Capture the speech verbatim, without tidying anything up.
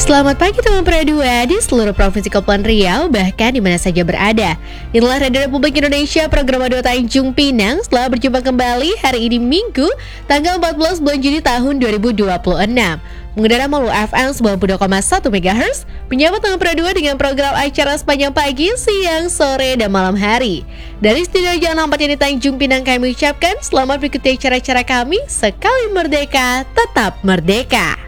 Selamat pagi teman Pro dua di seluruh Provinsi Kepulauan Riau, bahkan di mana saja berada. Inilah Radio Republik Indonesia, program Radio Tanjung Pinang. Setelah berjumpa kembali hari ini Minggu, tanggal empat belas bulan Juni tahun dua ribu dua puluh enam. Mengudara melalui F M sembilan puluh dua koma satu megahertz, menyapa teman Pro dua dengan program acara sepanjang pagi, siang, sore, dan malam hari. Dari studio Jalan empat yang di Tanjung Pinang kami ucapkan selamat mengikuti acara-acara kami, sekali merdeka, tetap merdeka.